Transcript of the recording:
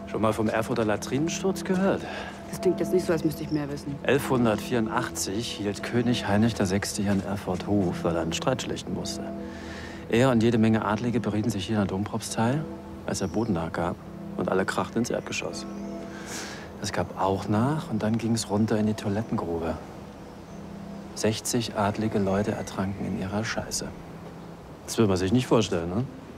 Schon mal vom Erfurter Latrinensturz gehört? Das klingt jetzt nicht so, als müsste ich mehr wissen. 1184 hielt König Heinrich VI. Hier in Erfurt Hof, weil er einen Streit schlichten musste. Er und jede Menge Adlige berieten sich hier in der Dompropstei, als der Boden nachgab, und alle krachten ins Erdgeschoss. Es gab auch nach und dann ging es runter in die Toilettengrube. 60 adlige Leute ertranken in ihrer Scheiße. Das will man sich nicht vorstellen, ne?